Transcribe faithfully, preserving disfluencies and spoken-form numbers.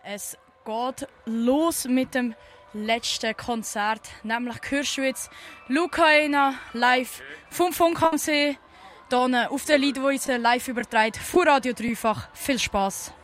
Es geht los mit dem letzten Konzert, nämlich Kürschwitz, Lucaena live vom Funk am See, hier auf der Lied, die uns live überträgt, von Radio Dreifach. Viel Spass!